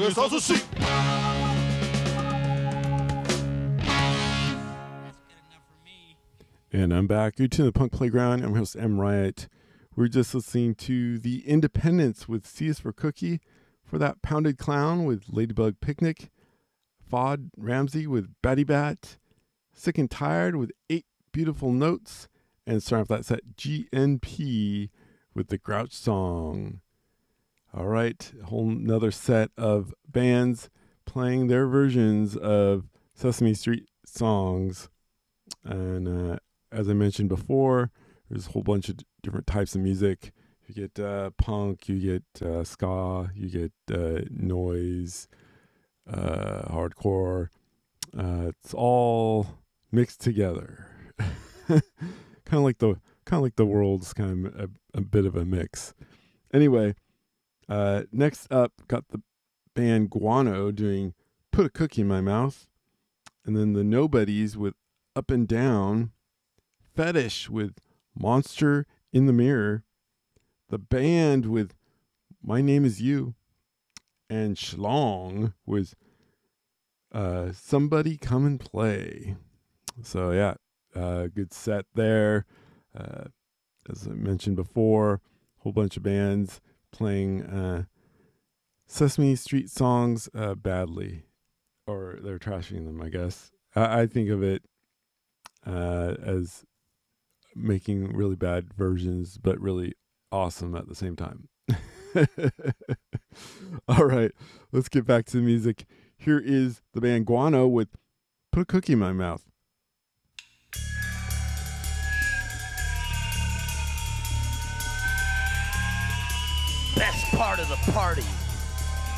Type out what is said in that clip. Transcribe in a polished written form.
guess I'll just see. And I'm back. You're to the Punk Playground. I'm host M. Riot. We're just listening to The Independents with C is for Cookie. For that, Pounded Clown with Ladybug Picnic. Fod Ramsey with Batty Bat. Sick and Tired with 8 Beautiful Notes. And starting off that set, GNP with the Grouch Song. All right, a whole nother set of bands playing their versions of Sesame Street songs. And as I mentioned before, there's a whole bunch of different types of music. You get punk, you get ska, you get noise, hardcore. It's all mixed together. kind of like the world's kind of a bit of a mix. Anyway, next up, got the band Guano doing "Put a Cookie in My Mouth," and then the Nobodies with "Up and Down," Fetish with "Monster in the Mirror," the Band with "My Name Is You," and Schlong with "Somebody Come and Play." So yeah, good set there. As I mentioned before, a whole bunch of bands playing Sesame Street songs badly, or they're trashing them, I guess. I think of it as making really bad versions, but really awesome at the same time. All right, let's get back to the music. Here is the band Guano with "Put a Cookie in My Mouth." Best part of the party.